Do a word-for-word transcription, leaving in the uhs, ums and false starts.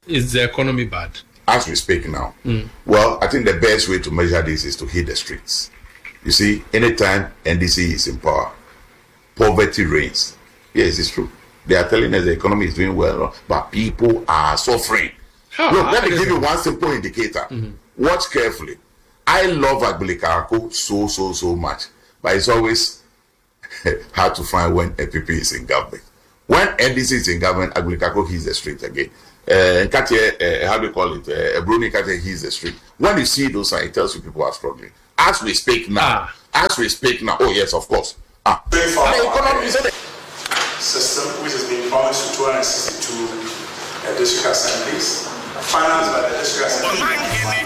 Is the economy bad? As we speak now, mm. well, I think the best way to measure this is to hit the streets. You see, anytime N D C is in power, poverty reigns. Yes, it's true. They are telling us the economy is doing well, but people are suffering. Huh, Look, let me give you one simple indicator. Mm-hmm. Watch carefully. I love Agbelikako so, so, so much, but it's always hard to find when A P P is in government. When N D C is in government, Agbelikako hits the street again. Uh, Nkate, uh, how do you call it? Uh, Bruni Nkate hits the street. When you see those signs, it tells you people are struggling. As we speak now, ah. as we speak now, oh yes, of course. Ah. The economy is system, which has been promised to two hundred sixty-two uh, district assemblies, financed by the district assembly.